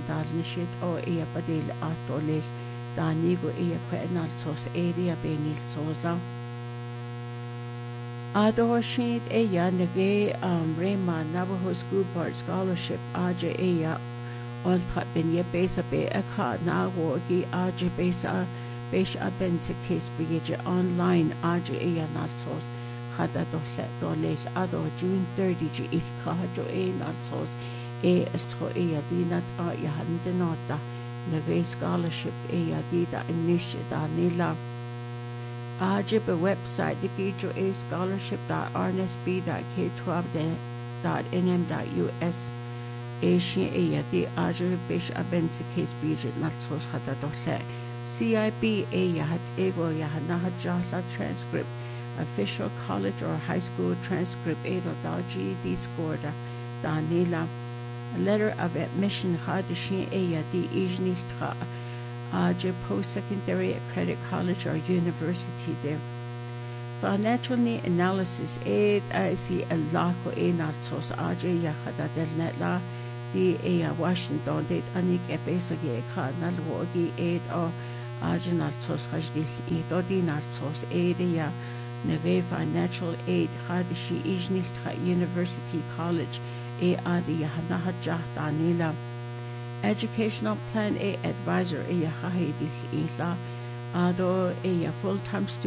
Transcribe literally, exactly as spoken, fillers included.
dalnishit o ia badil atolil danigo ia kwenalsos area benil sosla. Adorshid eya nage um Rema Navajo School Board Scholarship aja eya oltra benye besa be aka na wogi aja besa besh aben se case bege online aja eya nalsos hada dolle dolel ado June thirtieth il kajo e nalsos e eltro eya dinat a ya hande nota nage scholarship eya dida inish da nila Ajib a website the Gijo a scholarship dot r n s b dot k twelve dot n m dot u s Asian a the Ajib bish abens case bijit natsos hada dole C I B a yahat ego yahanaha jahla transcript official college or high school transcript a dot G E D scored Danila letter of admission hadishin a the Ijnishtra Ajib post-secondary credit college or university there. Financial need analysis aid I see a lot of enatsos Ajib yahada del netla the a Washington date anik ebesagi kanal wogi aid or Ajinatsos hajdil edo dinatsos aid ya neve financial aid hadishi ijniltra university college a adi yahanaha jahdanila Educational Plan A Advisor a Yahahidil Ila Ado a full-time student